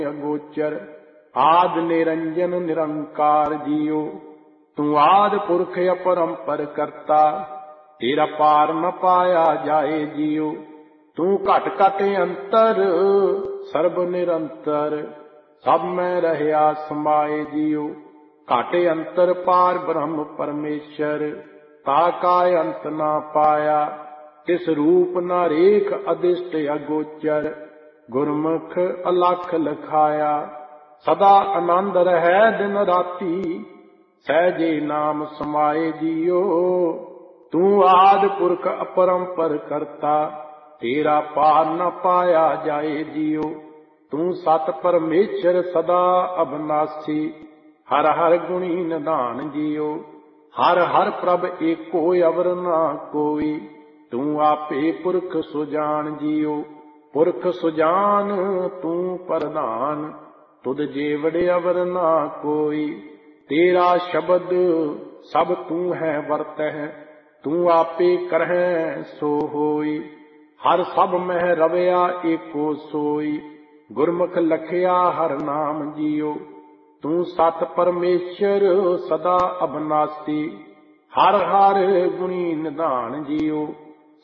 ਅਗੋਚਰ। ਆਦ ਨਿਰੰਜਨ ਨਿਰੰਕਾਰ ਜੀਓ, ਤੂੰ ਆਦ ਪੁਰਖ ਅਪਰੰਪਰ ਕਰਤਾ। ਤੇਰਾ ਪਾਰ ਨ ਪਾਇਆ ਜਾਏ ਜੀਓ, ਤੂੰ ਘਟ ਘਟ ਅੰਤਰ ਸਰਬ ਨਿਰੰਤਰ। ਸਭ ਮੈਂ ਰਹਿਆ ਸਮਾਏ ਜੀਓ, ਘਟ ਅੰਤਰ ਪਾਰ ਬ੍ਰਹਮ ਪਰਮੇਸ਼ਰ। ਤਾ ਕਾ ਅੰਤ ਨਾ ਪਾਇਆ, ਤਿਸ ਰੂਪ ਨਾ ਰੇਖ ਅਦਿਸ਼ਟ ਅਗੋਚਰ। ਗੁਰਮੁਖ ਅਲਖ ਲਖਾਇਆ, ਸਦਾ ਆਨੰਦ ਰਹਿ ਦਿਨ ਰਾਤੀ। ਸਹਿਜੇ ਨਾਮ ਸਮਾਏ ਜੀਓ, ਤੂੰ ਆਦਿ ਪੁਰਖ ਅਪਰੰਪਰ ਕਰਤਾ। ਤੇਰਾ ਪਾਰ ਨ ਪਾਇਆ ਜਾਏ ਜੀਓ, ਤੂੰ ਸਤ ਪਰਮੇਸ਼ਰ ਸਦਾ ਅਬਨਾਸੀ। ਹਰ ਹਰ ਗੁਣੀ ਨਿਧਾਨ ਜੀਓ, ਹਰ ਹਰ ਪ੍ਰਭ ਏਕੋ ਅਵਰ ਨਾ ਕੋਈ। ਤੂੰ ਆਪੇ ਪੁਰਖ ਸੁਜਾਨ ਜੀਓ, ਪੁਰਖ ਸੁਜਾਨ ਤੂੰ ਪ੍ਰਧਾਨ। ਤੁਧ ਜੇਵੜ ਅਵਰ ਨਾ ਕੋਈ, ਤੇਰਾ ਸ਼ਬਦ ਸਭ ਤੂੰ ਹੈ ਵਰਤਹਿ। ਤੂੰ ਆਪੇ ਕਰਹਿ ਸੋ ਹੋਈ, ਹਰ ਸਭ ਮਹਿ ਰਵਿਆ ਏਕੋ ਸੋਈ। ਗੁਰਮੁਖ ਲਖਿਆ ਹਰ ਨਾਮ ਜੀਓ, ਤੂੰ ਸਤ ਪਰਮੇਸ਼ਰ ਸਦਾ ਅਬਨਾਸੀ। ਹਰ ਹਰ ਗੁਣੀ ਨਿਧਾਨ ਜੀਓ,